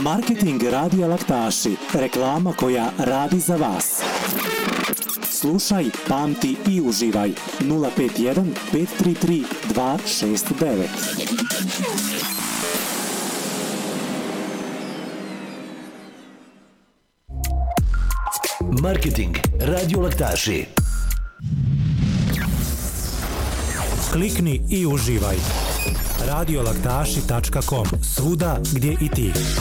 Marketing Radija Laktaši. Reklama koja radi za vas. Slušaj, pamti i uživaj. 051 533 269. Marketing Radio Laktaši. Klikni i uživaj. radiolaktaši.com. Svuda gdje i ti.